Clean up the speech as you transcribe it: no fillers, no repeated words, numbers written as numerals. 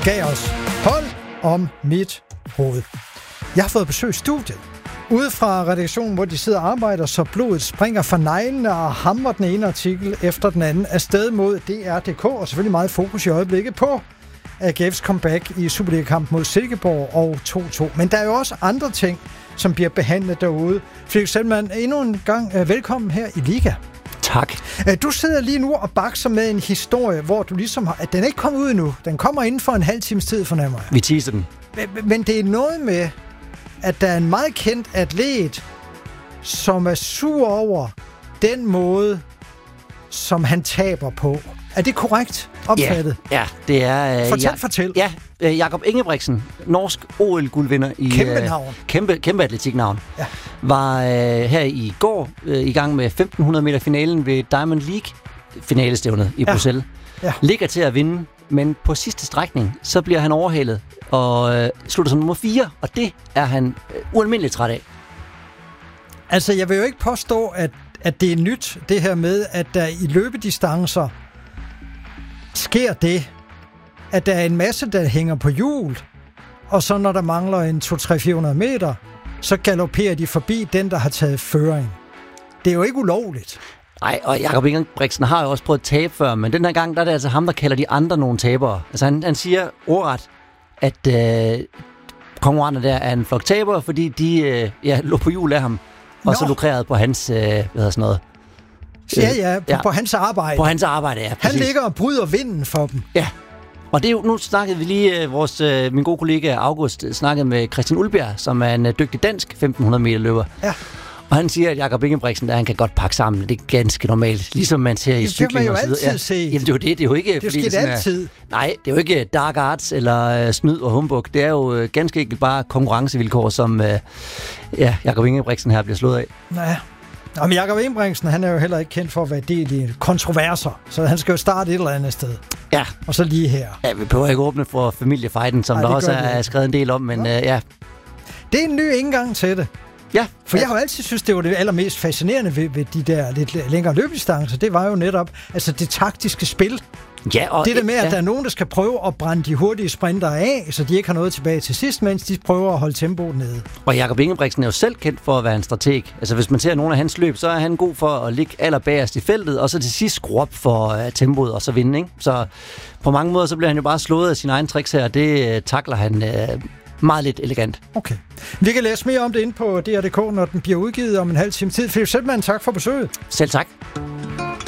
gav os Hold om mit hoved. Jeg har fået besøg i studiet. Ude fra redaktionen, hvor de sidder og arbejder, så blodet springer fra neglene og hamrer den ene artikel efter den anden afsted mod DR.dk, og selvfølgelig meget fokus i øjeblikket på AGF's comeback i Superliga-kamp mod Silkeborg og 2-2. Men der er jo også andre ting, som bliver behandlet derude. Felix Selman, endnu en gang velkommen her i Liga. Tak. Du sidder lige nu og bakser med en historie, hvor du ligesom har... Den er ikke kommet ud endnu. Den kommer inden for en halv times tid, fornemmer jeg. Vi teaser den. Men det er noget med, at der er en meget kendt atlet, som er sur over den måde, som han taber på. Er det korrekt opfattet? Ja, det er... Fortæl. Ja, Jakob Ingebrigtsen, norsk OL-guldvinder i... Kæmpe navn. Kæmpe atletiknavn. Ja. Var her i går i gang med 1500 meter finalen ved Diamond League finalestævnet i Bruxelles. Ja. Ligger til at vinde, men på sidste strækning, så bliver han overhalet og slutter som nummer 4, og det er han ualmindeligt træt af. Altså, jeg vil jo ikke påstå, at det er nyt, det her med, at der i løbedistancer sker det, at der er en masse, der hænger på hjul, og så når der mangler en 200-400 meter, så galopperer de forbi den, der har taget føring. Det er jo ikke ulovligt. Nej, og Jakob Ingebrigtsen har jo også prøvet at tabe før, men den her gang, der er det altså ham, der kalder de andre nogle tabere. Altså han siger ordret, at konkurrenter der er en flok tabere, fordi de lå på hjul af ham, og så lukrerede på hans, noget. På hans arbejde. På hans arbejde, ja. Præcis. Han ligger og bryder vinden for dem. Ja, og det er jo, nu snakkede vi lige, min gode kollega August snakkede med Christian Ulbjerg, som er en dygtig dansk 1500 meter løber. Ja. Og han siger, at Jakob Ingebrigtsen, han kan godt pakke sammen. Det er ganske normalt, ligesom man ser i cykling og så videre. Det kan man jo altid se. Jamen, det er jo det. Det er jo ikke... Det sker altid. Nej, det er jo ikke dark arts eller snyd og humbug. Det er jo ganske enkelt bare konkurrencevilkår, som Jakob Ingebrigtsen her bliver slået af. Nej. Men Jakob Ingebrigtsen, han er jo heller ikke kendt for at være del i kontroverser, så han skal jo starte et eller andet sted. Ja. Og så lige her. Ja, vi behøver ikke åbne for familiefejden, som der også er skrevet en del om, men ja. Det er en ny indgang til det. Ja. For jeg har jo altid synes, det var det allermest fascinerende ved de der lidt længere løbedistancer. Det var jo netop det taktiske spil. Ja, og det der med, at der er nogen, der skal prøve at brænde de hurtige sprinter af, så de ikke har noget tilbage til sidst, mens de prøver at holde tempoet nede. Og Jakob Ingebrigtsen er jo selv kendt for at være en strateg. Altså hvis man ser nogle af hans løb, så er han god for at ligge allerbagerst i feltet, og så til sidst skrue op for tempoet og så vinde, ikke? Så på mange måder, så bliver han jo bare slået af sine egne tricks her, og det takler han meget lidt elegant. Okay. Vi kan læse mere om det inde på DR.dk, når den bliver udgivet om en halv time tid. Felix Selman, tak for besøget. Selv tak.